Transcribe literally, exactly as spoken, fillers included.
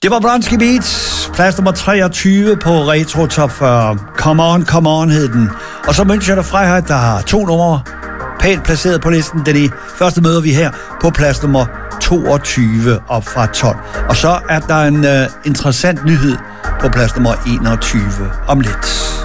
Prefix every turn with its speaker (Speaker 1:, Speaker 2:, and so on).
Speaker 1: Det var Bronski Beats, plads nummer treogtyve på Retro Top fyrre. Come On, Come On hed den. Og så München og Freiheit, der har to numre pænt placeret på listen. Den i første møder vi her på plads nummer toogtyve op fra tolv. Og så er der en uh, interessant nyhed på plads nummer enogtyve om lidt.